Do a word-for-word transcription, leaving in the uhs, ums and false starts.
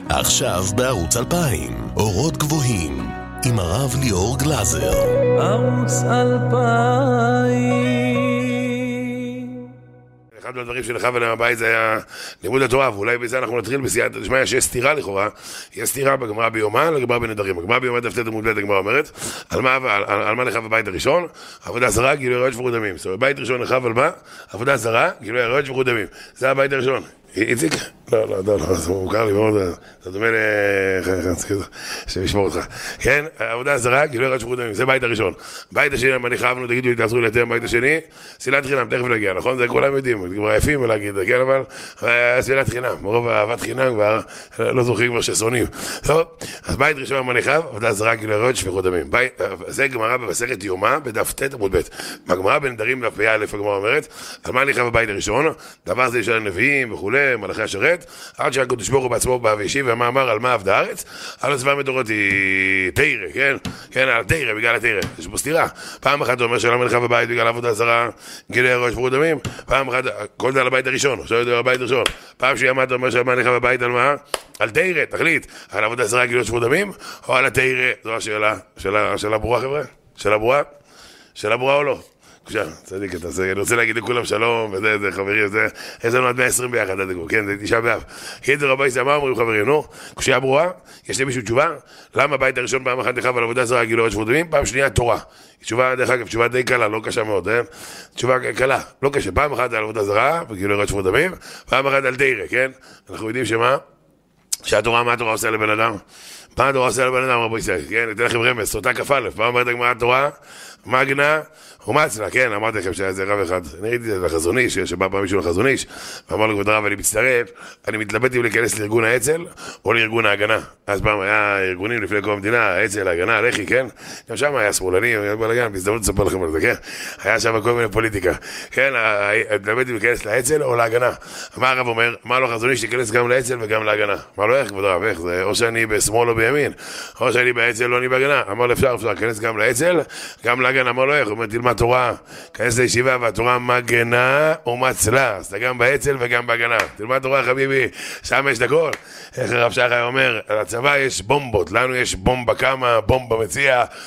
עכשיו בערוץ אלפיים, אורות גבוהים, עם הרב ליאור גלזר. ערוץ אלפיים. אחד מהדברים שלך ולהם הבית זה היה לימוד התורה, ואולי בזה אנחנו נתחיל בסייעתא דשמיא שיש סתירה לכאורה, יש סתירה בגמרא ביומא לגמרא בנדרים. הגמרא ביומא דף ט' עמוד ב' הגמרא אומרת, על מה על, על, על מה נחב הבית הראשון? עבודה זרה, גילוי עריות שפיכות דמים. זאת אומרת, בית ראשון נחב על מה? עבודה זרה, גילוי עריות שפיכות דמים. זה הבית הראשון. איציק? לא, לא, לא, זה מוכר לי מאוד, זה דומה שמשמור אותך. כן, עבודה זרה, גילוי עריות שפיכות דמים, זה בית הראשון. בית השני, אני חייבנו, תגידו לי, תעזרו לי יותר, בית השני, סלילת חינם, תכף נגיע, נכון? זה כולם יודעים, כבר יפים להגיד, כן, אבל סלילת חינם, מרוב אהבת חינם כבר, לא זוכרים כבר ששונאים. טוב, אז בית ראשון, מה נחב? עבודה זרה, גילוי עריות שפיכות דמים. זה גמרא במסכת יומא, בדף ט' עמוד ב'. בגמרא בנדרים דף פ"א הגמרא אומרת, על מה נחב הבית הראשון? דבר זה של הנביאים וכולי, מלאכי השרת, עד שהקדוש ברוך הוא בעצמו בא והשיב ומה אמר על מה עבדה הארץ? על הצבא מדורות היא תירא, כן? כן, על תירא, בגלל התירא. יש פה סתירה. פעם אחת הוא אומר שלמה נחב הבית בגלל עבודה זרה, גילוי עריות שפיכות דמים. פעם אחת, כל זה על הבית הראשון, עכשיו יודע על הבית הראשון. פעם שהיא אמרת אומר שלמה נחב הבית על מה? על תירא, תחליט. על עבודה זרה, גילוי עריות שפיכות דמים, או על התירא? זו השאלה. שאלה ברורה, חבר'ה? שאלה ברורה? שאלה ברורה או לא? בבקשה, צדיק, אני רוצה להגיד לכולם שלום, וזה, זה חברים, זה, יש לנו עד מאה ועשרים ביחד, כן, זה תשעה באב. כן, זה רבי ישראל, מה אומרים חברים, נו? כשהיה ברורה, יש למישהו תשובה? למה הבית הראשון פעם אחת נחב על עבודה זרה, גילוי עריות שפיכות דמים? פעם שנייה, תורה. תשובה, דרך אגב, תשובה די קלה, לא קשה מאוד, כן? תשובה קלה, לא קשה. פעם אחת על עבודה זרה, גילוי עריות שפיכות דמים, פעם אחת על תירא, כן? אנחנו יודעים שמה? שהתורה, מה התורה עושה לבן אדם? מה התורה עושה לבן אדם, רבי ישראל? כן, ניתן לכם רמז, סוטה כ"א, פעם אומרת הגמרא התורה, מגנה ומצלה, כן, אמרתי לכם שהיה איזה רב אחד, אני ראיתי את זה לחזון איש, שבא פעם מישהו לחזון איש, ואמר לו כבוד הרב, אני מצטרף, אני מתלבט אם להיכנס לארגון האצ"ל או לארגון ההגנה. אז פעם היה ארגונים לפני כל המדינה, האצ"ל, ההגנה, הלח"י, כן? גם שם היה שמאלני, היה בלגן, בהזדמנות לספר לכם על זה, כן? היה שם כל מיני פוליטיקה, כן? התלבט אם להיכנס לאצ"ל או להגנה. מה הרב אומר? מה לו חזון איש להיכנס גם לאצ"ל וגם להגנה? מה לו איך, כבוד הרב, איך? זה או שאני בשמאל או בימין, או שאני באצ"ל או אני בהגנה. אמר לו אפשר, אפשר, להיכנס גם לאצ"ל, גם להגנה. אמר לו איך? הוא אומר, תלמד תורה, כנס לישיבה, והתורה מגנה ומצלה, אז אתה גם באצ"ל וגם בהגנה. תלמד תורה חביבי, שם יש הכל. איך הרב שחר אומר, על הצבא יש בומבות, לנו יש בומבה כמה, בומבה מציע,